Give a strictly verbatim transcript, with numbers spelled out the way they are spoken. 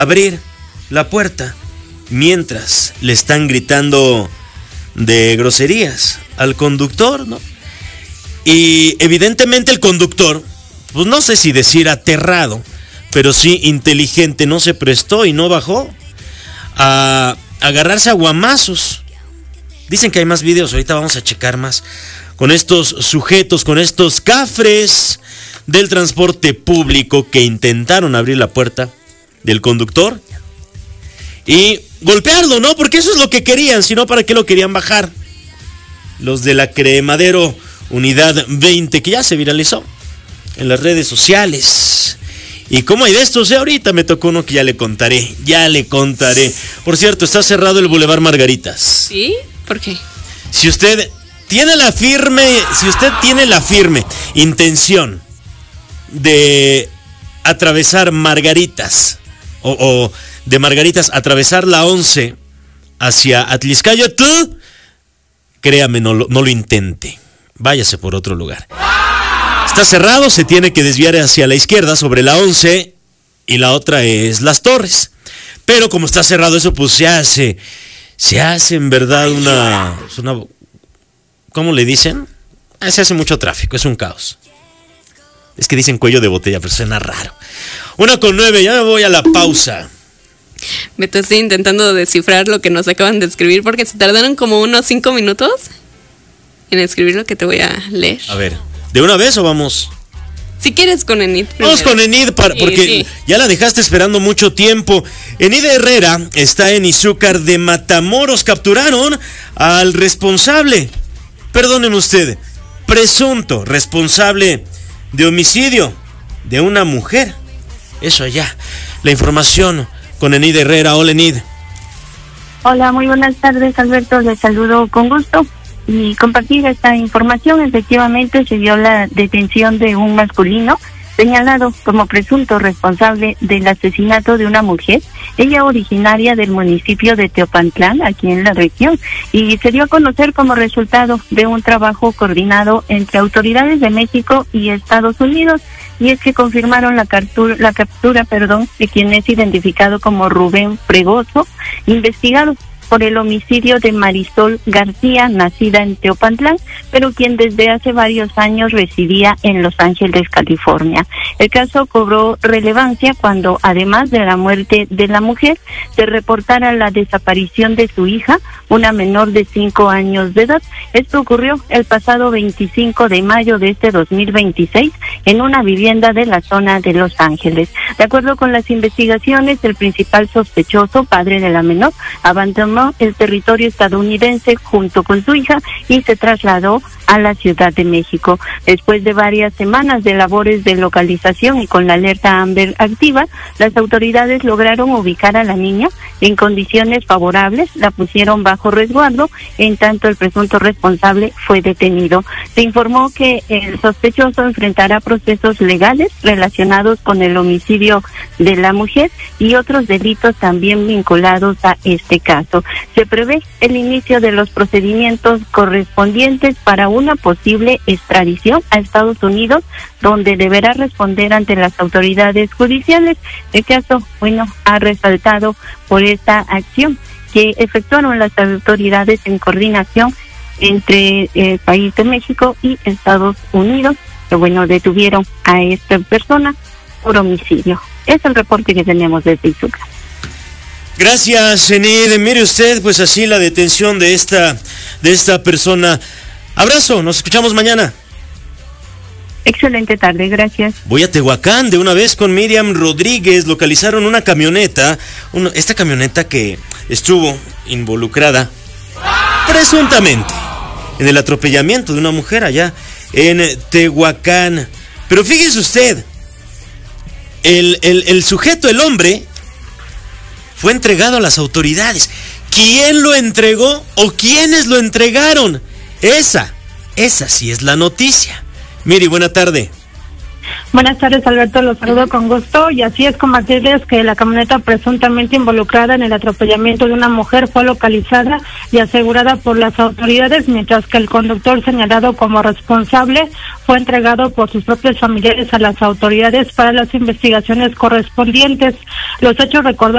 abrir la puerta mientras le están gritando de groserías al conductor, ¿no? Y evidentemente el conductor, pues no sé si decir aterrado, pero sí inteligente, no se prestó y no bajó a agarrarse a guamazos. Dicen que hay más videos, ahorita vamos a checar más con estos sujetos, con estos cafres del transporte público que intentaron abrir la puerta del conductor y golpearlo, ¿no? Porque eso es lo que querían, si no, ¿para qué lo querían bajar? Los de la Cremadero Unidad veinte, que ya se viralizó en las redes sociales. Y como hay de estos, eh, ahorita me tocó uno que ya le contaré, ya le contaré. Por cierto, está cerrado el Boulevard Margaritas. ¿Sí? ¿Por qué? Si usted tiene la firme, si usted tiene la firme intención de atravesar Margaritas, o, o de Margaritas atravesar la once hacia Atlixcayotl, créame, no lo, no lo intente. Váyase por otro lugar. Está cerrado, se tiene que desviar hacia la izquierda sobre la once y la otra es Las Torres. Pero como está cerrado eso, pues se hace, se hace en verdad una, una ¿cómo le dicen? Se hace mucho tráfico, es un caos. Es que dicen cuello de botella, pero suena raro. Una con nueve, ya me voy a la pausa. Me estoy intentando descifrar lo que nos acaban de escribir porque se tardaron como unos cinco minutos en escribir lo que te voy a leer. A ver, ¿de una vez o vamos? Si quieres con Enid primero. Vamos con Enid, para, porque sí, sí. Ya la dejaste esperando mucho tiempo. Enid Herrera está en Izúcar de Matamoros. Capturaron al responsable, perdónenme usted, presunto responsable de homicidio de una mujer. Eso allá. La información con Enid Herrera. Hola, Enid. Hola, muy buenas tardes, Alberto. Les saludo con gusto. Y compartir esta información, efectivamente se dio la detención de un masculino señalado como presunto responsable del asesinato de una mujer, ella originaria del municipio de Teopantlán, aquí en la región, y se dio a conocer como resultado de un trabajo coordinado entre autoridades de México y Estados Unidos, y es que confirmaron la captura, la captura, perdón, de quien es identificado como Rubén Fregoso, investigado por el homicidio de Marisol García, nacida en Teopantlán, pero quien desde hace varios años residía en Los Ángeles, California. El caso cobró relevancia cuando, además de la muerte de la mujer, se reportara la desaparición de su hija, una menor de cinco años de edad. Esto ocurrió el pasado veinticinco de mayo de este dos mil veintiséis en una vivienda de la zona de Los Ángeles. De acuerdo con las investigaciones, el principal sospechoso, padre de la menor, abandonó el territorio estadounidense junto con su hija y se trasladó a la Ciudad de México. Después de varias semanas de labores de localización y con la alerta Amber activa, las autoridades lograron ubicar a la niña en condiciones favorables, la pusieron bajo resguardo, en tanto el presunto responsable fue detenido. Se informó que el sospechoso enfrentará procesos legales relacionados con el homicidio de la mujer y otros delitos también vinculados a este caso. Se prevé el inicio de los procedimientos correspondientes para una posible extradición a Estados Unidos, donde deberá responder ante las autoridades judiciales. El caso, bueno, ha resaltado por esta acción que efectuaron las autoridades en coordinación entre el país de México y Estados Unidos, que bueno, detuvieron a esta persona por homicidio. Es el reporte que tenemos desde Izúcar. Gracias, Enid. Mire usted, pues así la detención de esta, de esta persona. Abrazo, nos escuchamos mañana. Excelente tarde, gracias. Voy a Tehuacán de una vez con Miriam Rodríguez. Localizaron una camioneta, una, esta camioneta que estuvo involucrada presuntamente en el atropellamiento de una mujer allá en Tehuacán. Pero fíjese usted, el, el, el sujeto, el hombre, fue entregado a las autoridades. ¿Quién lo entregó o quiénes lo entregaron? Esa, esa sí es la noticia. Miri, buena tarde. Buenas tardes, Alberto, los saludo con gusto. Y así es, compartirles que la camioneta presuntamente involucrada en el atropellamiento de una mujer fue localizada y asegurada por las autoridades, mientras que el conductor señalado como responsable fue entregado por sus propios familiares a las autoridades para las investigaciones correspondientes. Los hechos recordados